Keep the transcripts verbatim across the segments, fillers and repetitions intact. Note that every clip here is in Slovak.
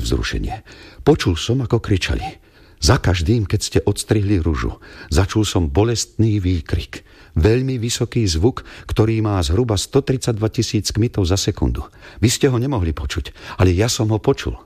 vzrušenie. Počul som, ako kričali. Za každým, keď ste odstrihli ružu, začul som bolestný výkrik. Veľmi vysoký zvuk, ktorý má zhruba stotridsaťdva tisíc kmitov za sekundu. Vy ste ho nemohli počuť, ale ja som ho počul.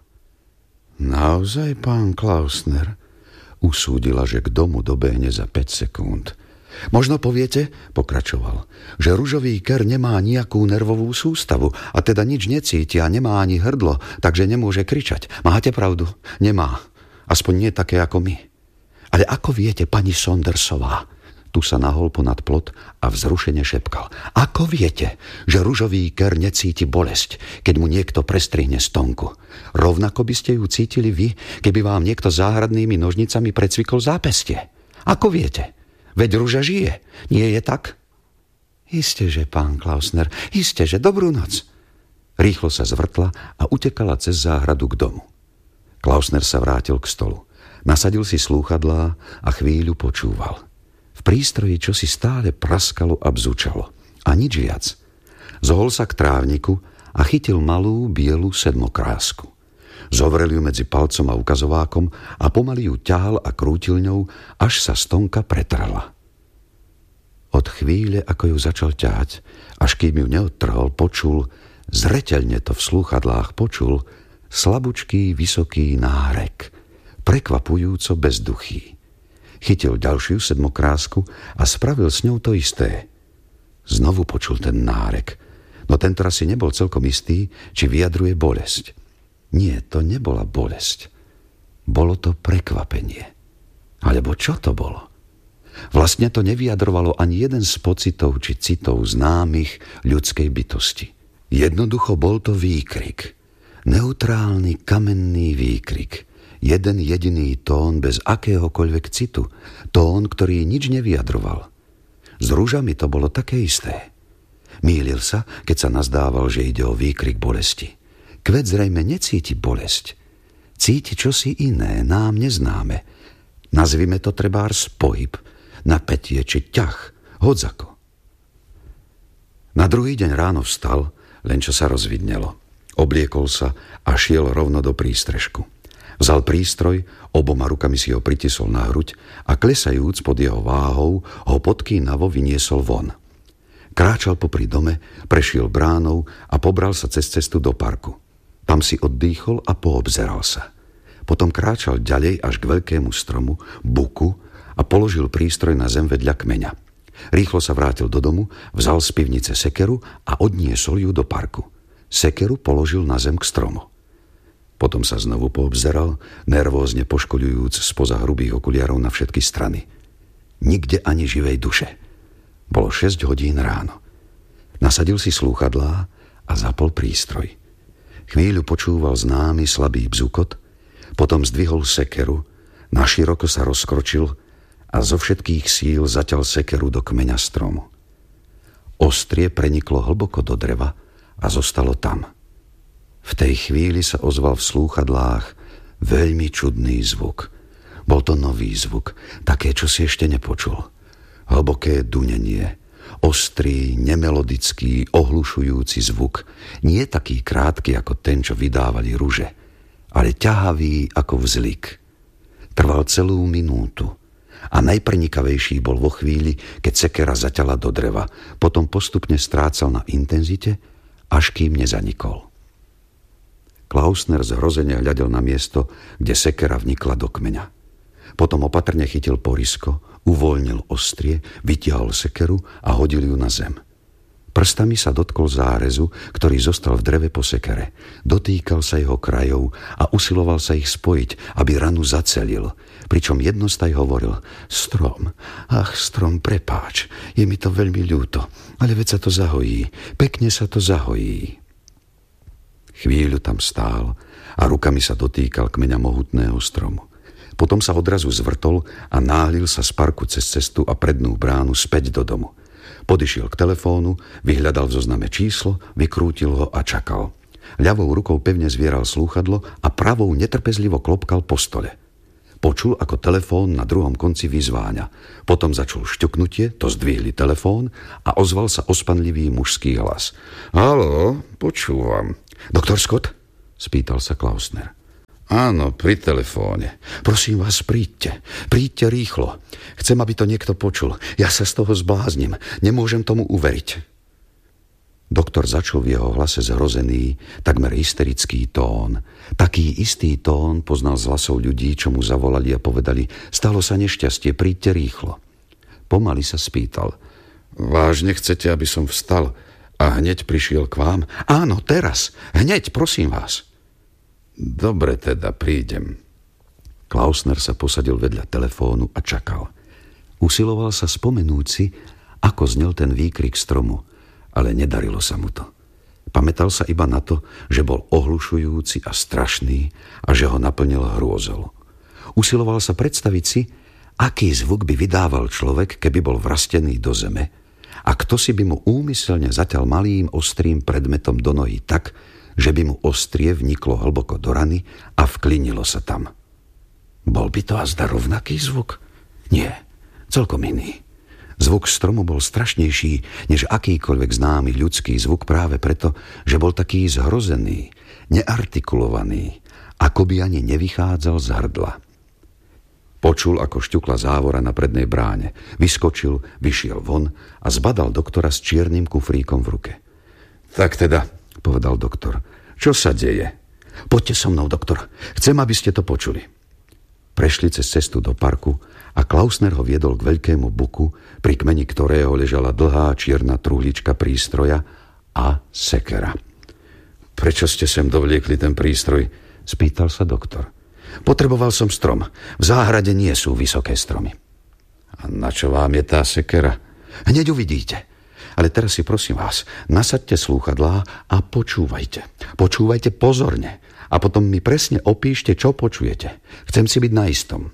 Naozaj, pán Klausner? Usúdila, že k domu dobehne za päť sekúnd. Možno poviete, pokračoval, že ružový ker nemá nejakú nervovú sústavu a teda nič necíti a nemá ani hrdlo, takže nemôže kričať. Máte pravdu? Nemá. Aspoň nie také ako my. Ale ako viete, pani Saundersová? Tu sa nahol ponad plot a vzrušene šepkal. Ako viete, že ružový ker necíti bolesť, keď mu niekto prestrihne stonku? Rovnako by ste ju cítili vy, keby vám niekto záhradnými nožnicami precvikol zápestie. Ako viete? Veď ruža žije. Nie je tak? Isteže, pán Klausner, isteže. Dobrú noc. Rýchlo sa zvrtla a utekala cez záhradu k domu. Klausner sa vrátil k stolu. Nasadil si slúchadlá a chvíľu počúval. V prístroji čosi stále praskalo a bzučalo. A nič viac. Zohol sa k trávniku a chytil malú bielu sedmokrásku. Zovrel ju medzi palcom a ukazovákom a pomaly ju ťahal a krútil ňou, až sa stonka pretrhla. Od chvíle, ako ju začal ťahať, až kým ju neodtrhol, počul, zreteľne to v slúchadlách počul, slabučký, vysoký nárek, prekvapujúco bezduchý. Chytil ďalšiu sedmokrásku a spravil s ňou to isté. Znovu počul ten nárek, no tentoraz si nebol celkom istý, či vyjadruje bolesť. Nie, to nebola bolesť. Bolo to prekvapenie. Alebo čo to bolo? Vlastne to nevyjadrovalo ani jeden z pocitov či citov známych ľudskej bytosti. Jednoducho bol to výkrik. Neutrálny kamenný výkrik. Jeden jediný tón bez akéhokoľvek citu. Tón, ktorý nič nevyjadroval. S ružami to bolo také isté. Mýlil sa, keď sa nazdával, že ide o výkrik bolesti. Kvet zrejme necíti bolesť. Cíti čosi iné, nám neznáme. Nazvime to trebárs pohyb, napätie či ťah, hodzako. Na druhý deň ráno vstal, len čo sa rozvidnelo. Obliekol sa a šiel rovno do prístrežku. Vzal prístroj, oboma rukami si ho pritisol na hruď a klesajúc pod jeho váhou, ho podkýnavo vyniesol von. Kráčal popri dome, prešiel bránou a pobral sa cez cestu do parku. Tam si oddýchol a poobzeral sa. Potom kráčal ďalej až k veľkému stromu, buku, a položil prístroj na zem vedľa kmeňa. Rýchlo sa vrátil do domu, vzal z pivnice sekeru a odniesol ju do parku. Sekeru položil na zem k stromu. Potom sa znovu poobzeral, nervózne poškoľujúc spoza hrubých okuliarov na všetky strany. Nikde ani živej duše. Bolo šesť hodín ráno. Nasadil si slúchadlá a zapol prístroj. Chvíľu počúval známy slabý bzukot, potom zdvihol sekeru, naširoko sa rozkročil a zo všetkých síl zaťal sekeru do kmeňa stromu. Ostrie preniklo hlboko do dreva a zostalo tam. V tej chvíli sa ozval v slúchadlách veľmi čudný zvuk. Bol to nový zvuk, také, čo si ešte nepočul. Hlboké dunenie, ostrý, nemelodický, ohlušujúci zvuk, nie taký krátky ako ten, čo vydávali ruže, ale ťahavý ako vzlik. Trval celú minútu a najprenikavejší bol vo chvíli, keď sekera zaťala do dreva, potom postupne strácal na intenzite, až kým nezanikol. Klausner zhrozene hľadel na miesto, kde sekera vnikla do kmeňa. Potom opatrne chytil porisko, uvoľnil ostrie, vytiahol sekeru a hodil ju na zem. Prstami sa dotkol zárezu, ktorý zostal v dreve po sekere. Dotýkal sa jeho krajov a usiloval sa ich spojiť, aby ranu zacelil. Pričom jednostaj hovoril: Strom, ach, strom, prepáč, je mi to veľmi ľúto, ale veď sa to zahojí, pekne sa to zahojí. Chvíľu tam stál a rukami sa dotýkal kmeňa mohutného stromu. Potom sa odrazu zvrtol a náhlil sa z parku cez cestu a prednú bránu späť do domu. Podišiel k telefónu, vyhľadal v zozname číslo, vykrútil ho a čakal. Ľavou rukou pevne zvieral slúchadlo a pravou netrpezlivo klopkal po stole. Počul, ako telefón na druhom konci vyzváňa. Potom začul šťuknutie, to zdvihli telefón a ozval sa ospanlivý mužský hlas. Haló, počúvam. Doktor Scott? Spýtal sa Klausner. Áno, pri telefóne. Prosím vás, príďte. Príďte rýchlo. Chcem, aby to niekto počul. Ja sa z toho zbláznim. Nemôžem tomu uveriť. Doktor začul v jeho hlase zhrozený, takmer hysterický tón. Taký istý tón poznal z hlasov ľudí, čo mu zavolali a povedali: stalo sa nešťastie, príďte rýchlo. Pomaly sa spýtal: vážne chcete, aby som vstal a hneď prišiel k vám? Áno, teraz. Hneď, prosím vás. Dobre teda, prídem. Klausner sa posadil vedľa telefónu a čakal. Usiloval sa spomenúť si, ako znel ten výkrik stromu, ale nedarilo sa mu to. Pamätal sa iba na to, že bol ohlušujúci a strašný a že ho naplnil hrôzou. Usiloval sa predstaviť si, aký zvuk by vydával človek, keby bol vrastený do zeme, a kto si by mu úmyselne zaťal malým ostrým predmetom do nohy tak, že by mu ostrie vniklo hlboko do rany a vklinilo sa tam. Bol by to azda rovnaký zvuk? Nie, celkom iný. Zvuk stromu bol strašnejší než akýkoľvek známy ľudský zvuk práve preto, že bol taký zhrozený, neartikulovaný, ako by ani nevychádzal z hrdla. Počul, ako šťukla závora na prednej bráne. Vyskočil, vyšiel von a zbadal doktora s čiernym kufríkom v ruke. Tak teda, povedal doktor, čo sa deje? Poďte so mnou, doktor. Chcem, aby ste to počuli. Prešli cez cestu do parku a Klausner ho viedol k veľkému buku, pri kmeni ktorého ležala dlhá čierna truhlička prístroja a sekera. Prečo ste sem dovliekli ten prístroj? Spýtal sa doktor. Potreboval som strom. V záhrade nie sú vysoké stromy. A na čo vám je tá sekera? Hneď uvidíte. Ale teraz si prosím vás, nasaďte slúchadlá a počúvajte. Počúvajte pozorne. A potom mi presne opíšte, čo počujete. Chcem si byť naistom.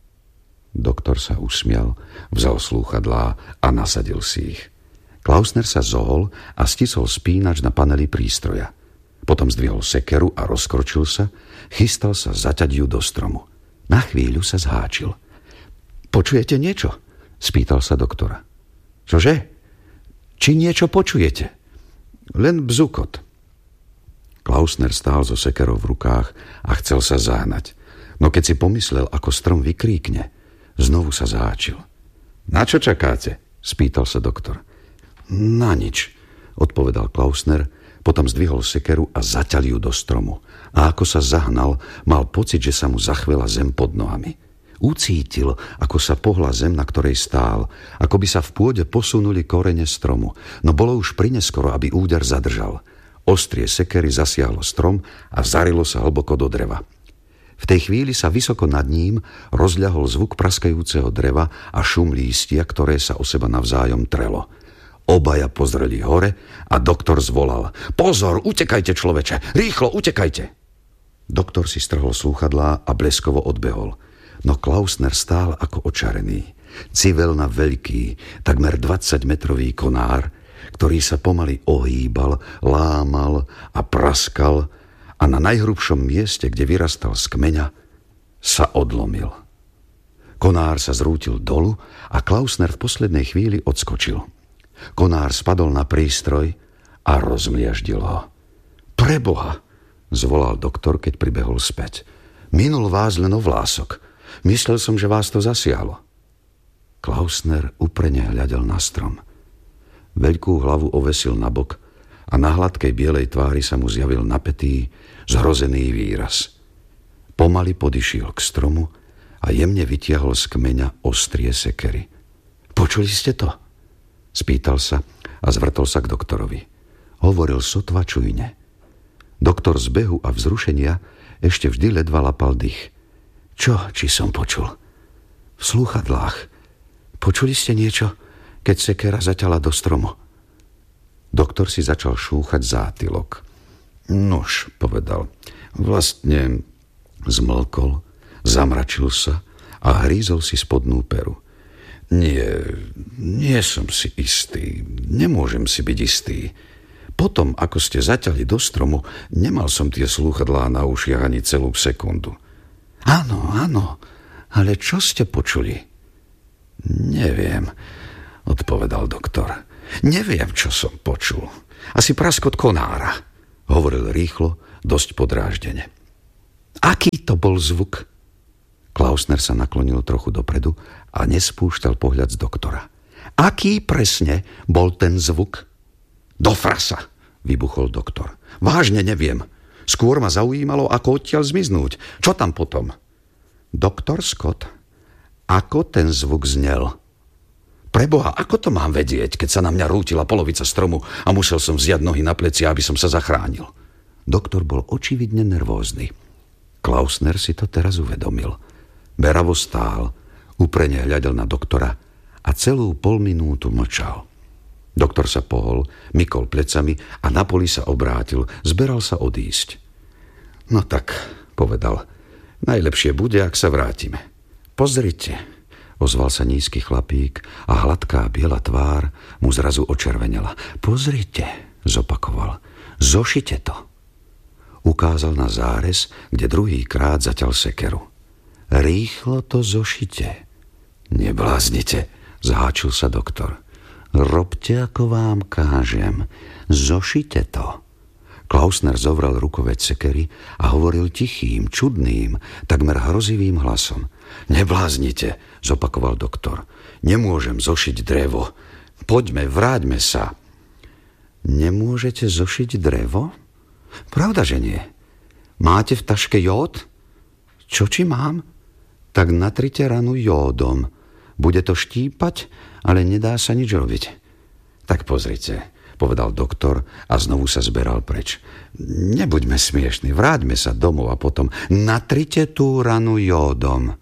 Doktor sa usmial, vzal slúchadlá a nasadil si ich. Klausner sa zohol a stisol spínač na paneli prístroja. Potom zdvihol sekeru a rozkročil sa, chystal sa zaťať ju do stromu. Na chvíľu sa zháčil. Počujete niečo? Spýtal sa doktora. Čože? Či niečo počujete? Len bzukot. Klausner stál so sekerou v rukách a chcel sa zahnať. No keď si pomyslel, ako strom vykríkne, znovu sa zháčil. Na čo čakáte? Spýtal sa doktor. Na nič, odpovedal Klausner, potom zdvihol sekeru a zaťal ju do stromu. A ako sa zahnal, mal pocit, že sa mu zachvela zem pod nohami. Ucítil, ako sa pohla zem, na ktorej stál, ako by sa v pôde posunuli korene stromu, no bolo už prineskoro, aby úder zadržal. Ostrie sekery zasiahlo strom a zarilo sa hlboko do dreva. V tej chvíli sa vysoko nad ním rozľahol zvuk praskajúceho dreva a šum lístia, ktoré sa o seba navzájom trelo. Obaja pozreli hore a doktor zvolal. Pozor, utekajte, človeče, rýchlo, utekajte. Doktor si strhol slúchadlá a bleskovo odbehol. No Klausner stál ako očarený. Civel na veľký, takmer dvadsaťmetrový konár, ktorý sa pomaly ohýbal, lámal a praskal a na najhrubšom mieste, kde vyrastal z kmeňa, sa odlomil. Konár sa zrútil dolu a Klausner v poslednej chvíli odskočil. Konár spadol na prístroj a rozmliaždil ho. Preboha, zvolal doktor, keď pribehol späť. Minul vás len o vlások. Myslel som, že vás to zasiahlo. Klausner úprene hľadel na strom. Veľkú hlavu ovesil nabok a na hladkej bielej tvári sa mu zjavil napätý, zhrozený výraz. Pomaly podišiel k stromu a jemne vytiahol z kmeňa ostrie sekery. Počuli ste to? Spýtal sa a zvrtol sa k doktorovi. Hovoril sotva čujne. Doktor z behu a vzrušenia ešte vždy ledva lapal dých. Čo, či som počul? V slúchadlách. Počuli ste niečo, keď sekera zaťala do stromu? Doktor si začal šúchať zátylok. Nož, povedal. Vlastne zmlkol, zamračil sa a hrízol si spodnú peru. Nie, nie som si istý. Nemôžem si byť istý. Potom, ako ste zaťali do stromu, nemal som tie slúchadlá na ušiach ani celú sekundu. Áno, áno, ale čo ste počuli? Neviem, odpovedal doktor. Neviem, čo som počul. Asi praskot konára, hovoril rýchlo, dosť podráždene. Aký Aký to bol zvuk? Klausner sa naklonil trochu dopredu a nespúšťal pohľad z doktora. Aký presne bol ten zvuk? Do frasa, vybuchol doktor. Vážne neviem. Skôr ma zaujímalo, ako odtiaľ zmiznúť. Čo tam potom? Doktor Scott, ako ten zvuk znel? Preboha, ako to mám vedieť, keď sa na mňa rútila polovica stromu a musel som vziať nohy na plecia, aby som sa zachránil? Doktor bol očividne nervózny. Klausner si to teraz uvedomil. Beravo stál, úprene hľadel na doktora a celú polminútu mlčal. Doktor sa pohol, mykol plecami a na poli sa obrátil, zberal sa odísť. No tak, povedal, najlepšie bude, ak sa vrátime. Pozrite, ozval sa nízky chlapík a hladká biela tvár mu zrazu očervenela. Pozrite, zopakoval, zošite to. Ukázal na zárez, kde druhýkrát zaťal sekeru. Rýchlo to zošite. Nebláznite, zháčil sa doktor. Robte, ako vám kážem. Zošite to. Klausner zovral rukoveď sekery a hovoril tichým, čudným, takmer hrozivým hlasom. Nebláznite, zopakoval doktor. Nemôžem zošiť drevo. Poďme, vráťme sa. Nemôžete zošiť drevo? Pravda, že nie. Máte v taške jód? Čo či mám? Tak natrite ranu jódom. Bude to štípať, ale nedá sa nič robiť. Tak pozrite, povedal doktor a znovu sa zberal preč. Nebuďme smiešni, vráťme sa domov a potom natrite tú ranu jódom.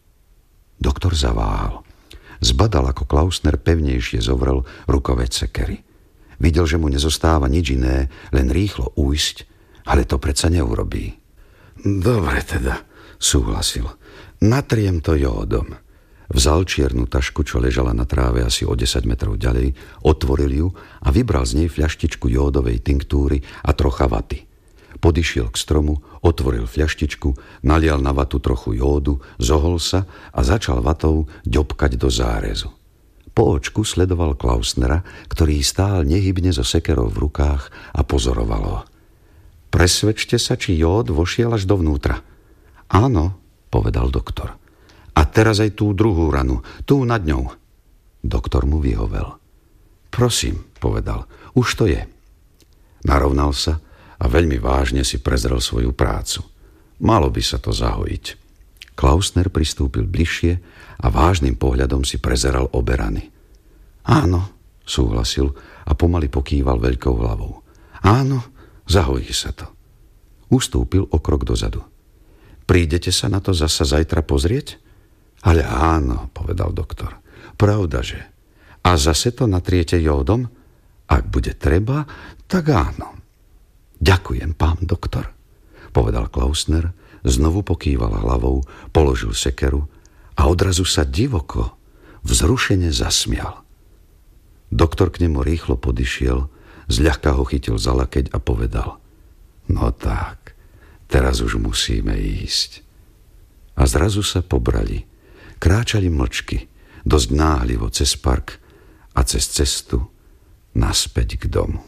Doktor zaváhal. Zbadal, ako Klausner pevnejšie zovrel rukoveď sekery. Videl, že mu nezostáva nič iné, len rýchlo ujsť, ale to predsa neurobí. Dobre teda, súhlasil. Natriem to jódom. Vzal čiernu tašku, čo ležala na tráve asi o desať metrov ďalej, otvoril ju a vybral z nej fľaštičku jódovej tinktúry a trocha vaty. Podišiel k stromu, otvoril fľaštičku, nalial na vatu trochu jódu, zohol sa a začal vatou ďobkať do zárezu. Po očku sledoval Klausnera, ktorý stál nehybne so sekerou v rukách a pozoroval ho. Presvedčte sa, či jód vošiel až dovnútra. Áno, povedal doktor. A teraz aj tú druhú ranu, tú nad ňou. Doktor mu vyhovel. Prosím, povedal, už to je. Narovnal sa a veľmi vážne si prezrel svoju prácu. Malo by sa to zahojiť. Klausner pristúpil bližšie a vážnym pohľadom si prezeral obe rany. Áno, súhlasil a pomaly pokýval veľkou hlavou. Áno, zahojí sa to. Ustúpil o krok dozadu. Prídete sa na to zasa zajtra pozrieť? Ale áno, povedal doktor. Pravdaže. A zase to natriete jódom? Ak bude treba, tak áno. Ďakujem, pán doktor, povedal Klausner, znovu pokýval hlavou, položil sekeru a odrazu sa divoko, vzrušene zasmial. Doktor k nemu rýchlo podišiel, zľahka ho chytil za lakeť a povedal: No tak, teraz už musíme ísť. A zrazu sa pobrali. Kráčali mlčky, dosť náhlivo cez park a cez cestu naspäť k domu.